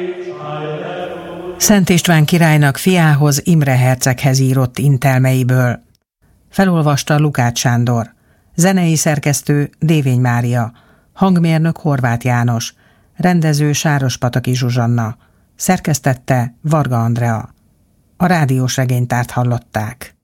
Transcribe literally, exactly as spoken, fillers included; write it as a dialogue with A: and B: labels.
A: Szent István királynak fiához, Imre herceghez írott intelmeiből. Felolvasta Lukács Sándor. Zenei szerkesztő Dévény Mária. Hangmérnök Horváth János. Rendező Sárospataki Zsuzsanna. Szerkesztette Varga Andrea. A rádiós regénytárt hallották.